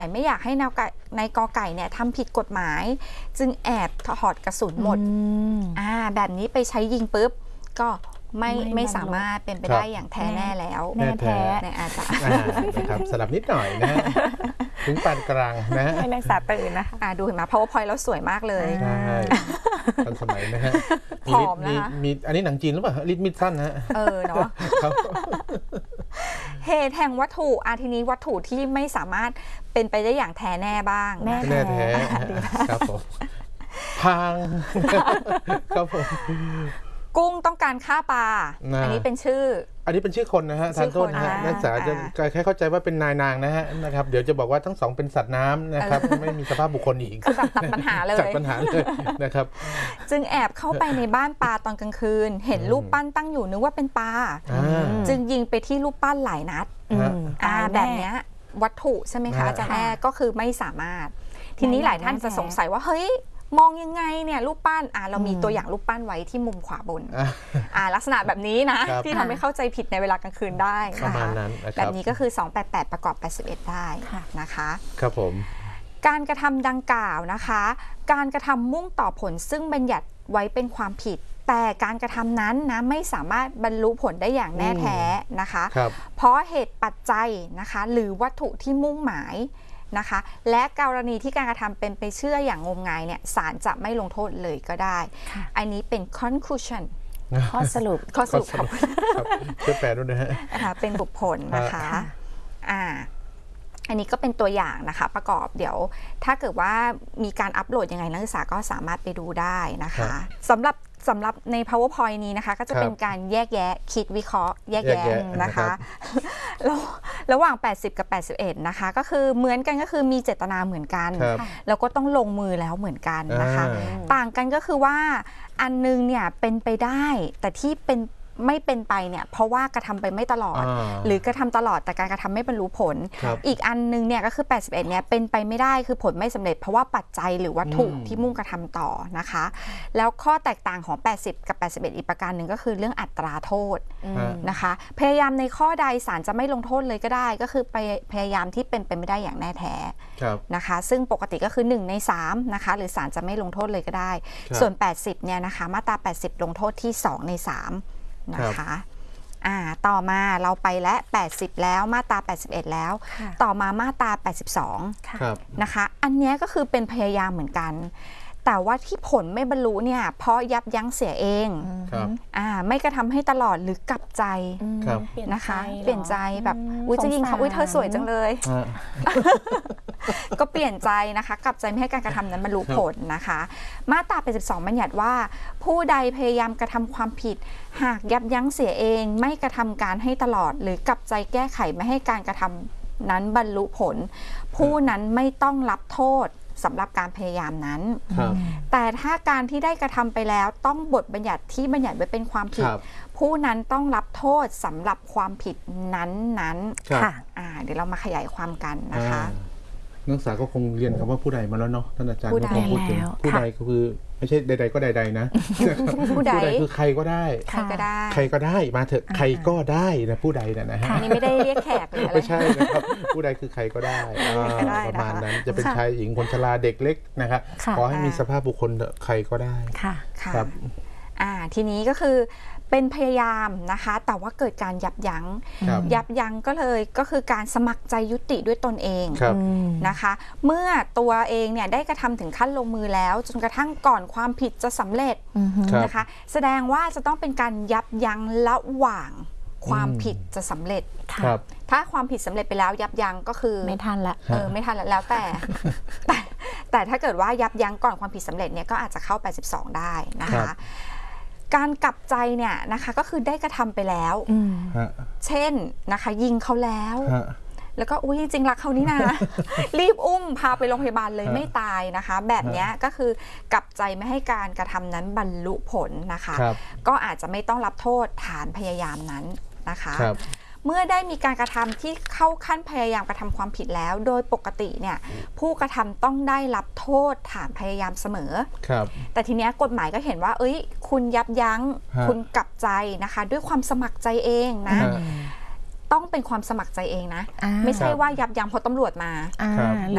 แต่ไม่อยากให้ในกอไก่เนี่ยทำผิดกฎหมายจึงแอบถอดกระสุนหมดแบบนี้ไปใช้ยิงปุ๊บก็ไม่สามารถเป็นไปได้อย่างแท้แน่แล้วแน่แท้ในอาจารย์นะครับสลับนิดหน่อยนะถึงปานกลางนะให้นักศึกษาตื่นนะคะดูเห็นไหม PowerPoint แล้วสวยมากเลยใช่ทันสมัยนะฮะผอมนะคะมีอันนี้หนังจีนหรือเปล่าลิดมิดสั้นนะเนาะเหตุแห่งวัตถุทีนี้วัตถุที่ไม่สามารถเป็นไปได้อย่างแท้แน่บ้างแน่แท้ครับผมทางครับผมกุ้งต้องการฆ่าปลาอันนี้เป็นชื่อคนนะฮะทานโทษนะฮะนักศึกษาจะแค่เข้าใจว่าเป็นนายนางนะครับเดี๋ยวจะบอกว่าทั้งสองเป็นสัตว์น้ำนะครับไม่มีสภาพบุคคลอีกคือตัดปัญหาเลยนะครับจึงแอบเข้าไปในบ้านปลาตอนกลางคืนเห็นรูปปั้นตั้งอยู่นึกว่าเป็นปลาจึงยิงไปที่รูปปั้นหลายนัดแบบนี้วัตถุใช่ไหมคะอาจารย์แม่ก็คือไม่สามารถทีนี้หลายท่านจะสงสัยว่าเฮ้ยมองยังไงเนี่ยรูปปั้นเรามีตัวอย่างรูปปั้นไว้ที่มุมขวาบนลักษณะแบบนี้นะที่ทำให้เข้าใจผิดในเวลากลางคืนได้ประมาณนั้นแบบนี้ก็คือ288ประกอบ81ได้นะคะครับผมการกระทำดังกล่าวนะคะการกระทำมุ่งต่อผลซึ่งบัญญัติไว้เป็นความผิดแต่การกระทำนั้นนะไม่สามารถบรรลุผลได้อย่างแน่แท้นะคะเพราะเหตุปัจจัยนะคะหรือวัตถุที่มุ่งหมายนะคะและกรณีที่การกระทำเป็นไปเชื่ออย่างงมงายเนี่ยศาลจะไม่ลงโทษเลยก็ได้อันนี้เป็น conclusion ข้อสรุปช่วยแปลด้วยนะฮะเป็นบุคคลนะคะอันนี้ก็เป็นตัวอย่างนะคะประกอบเดี๋ยวถ้าเกิดว่ามีการอัปโหลดยังไงนักศึกษาก็สามารถไปดูได้นะคะสำหรับใน PowerPoint นี้นะคะก็จะเป็นการแยกแยะคิดวิเคราะห์แยกแยะนะคะระหว่าง80กับ81นะคะก็คือเหมือนกันก็คือมีเจตนาเหมือนกันแล้วก็ต้องลงมือแล้วเหมือนกันนะคะต่างกันก็คือว่าอันนึงเนี่ยเป็นไปได้แต่ที่ไม่เป็นไปเนี่ยเพราะว่ากระทำไปไม่ตลอดหรือกระทำตลอดแต่การกระทำไม่บรรลุผลอีกอันนึงเนี่ยก็คือ81เนี่ยเป็นไปไม่ได้คือผลไม่สำเร็จเพราะว่าปัจจัยหรือวัตถุที่มุ่งกระทำต่อนะคะแล้วข้อแตกต่างของ80กับ81อีกประการหนึ่งก็คือเรื่องอัตราโทษนะคะพยายามในข้อใดศาลจะไม่ลงโทษเลยก็ได้ก็คือไปพยายามที่เป็นไปไม่ได้อย่างแน่แท้นะคะซึ่งปกติก็คือ1ใน3นะคะหรือศาลจะไม่ลงโทษเลยก็ได้ส่วน80เนี่ยนะคะมาตรา80ลงโทษที่2ใน3นะคะต่อมาเราไปและ80แล้วมาตรา81แล้วต่อมามาตรา82นะคะอันนี้ก็คือเป็นพยายามเหมือนกันแต่ว่าที่ผลไม่บรรลุเนี่ยเพราะยับยั้งเสียเองไม่กระทำให้ตลอดหรือกลับใจนะคะเปลี่ยนใจแบบจะยิงเขาเธอสวยจังเลยก็เปลี่ยนใจนะคะกลับใจไม่ให้การกระทำนั้นบรรลุผลนะคะมาตรา82บัญญัติว่าผู้ใดพยายามกระทำความผิดหากยับยั้งเสียเองไม่กระทำการให้ตลอดหรือกลับใจแก้ไขไม่ให้การกระทำนั้นบรรลุผลผู้นั้นไม่ต้องรับโทษสำหรับการพยายามนั้นแต่ถ้าการที่ได้กระทำไปแล้วต้องบทบัญญัติที่บัญญัติไว้เป็นความผิดผู้นั้นต้องรับโทษสำหรับความผิดนั้นค่ะเดี๋ยวเรามาขยายความกันนะคะนักศึกษาก็คงเรียนคำว่าผู้ใดมาแล้วเนาะท่านอาจารย์ก็คงพูดถึงผู้ใดก็คือไม่ใช่ใดๆก็ใดๆนะผู้ใดคือใครก็ได้ใครก็ได้มาเถอะใครก็ได้นะผู้ใดนะฮะอันนี้ไม่ได้เรียกแขกเลยไม่ใช่นะครับผู้ใดคือใครก็ได้ประมาณนั้นจะเป็นชายหญิงคนชราเด็กเล็กนะครับขอให้มีสภาพบุคคลใครก็ได้ครับทีนี้ก็คือเป็นพยายามนะคะแต่ว่าเกิดการยับยั้งก็คือการสมัครใจยุติด้วยตนเองนะคะเมื่อตัวเองเนี่ยได้กระทำถึงขั้นลงมือแล้วจนกระทั่งก่อนความผิดจะสำเร็จนะคะแสดงว่าจะต้องเป็นการยับยั้งระหว่างความผิดจะสำเร็จถ้าความผิดสำเร็จไปแล้วยับยั้งก็คือไม่ทันละไม่ทันแล้วแต่ถ้าเกิดว่ายับยั้งก่อนความผิดสำเร็จเนี่ยก็อาจจะเข้า82ได้นะคะการกลับใจเนี่ยนะคะก็คือได้กระทำไปแล้วเช่นนะคะยิงเขาแล้วแล้วก็จริงๆรักเขานี่นะรีบอุ้มพาไปโรงพยาบาลเลยไม่ตายนะคะแบบนี้ก็คือกลับใจไม่ให้การกระทำนั้นบรรลุผลนะคะก็อาจจะไม่ต้องรับโทษฐานพยายามนั้นนะคะเมื่อได้มีการกระทำที่เข้าขั้นพยายามกระทำความผิดแล้วโดยปกติเนี่ยผู้กระทำต้องได้รับโทษฐานพยายามเสมอแต่ทีนี้กฎหมายก็เห็นว่าคุณยับยั้งคุณกลับใจนะคะด้วยความสมัครใจเองนะต้องเป็นความสมัครใจเองนะไม่ใช่ว่ายับยั้งเพราะตำรวจมา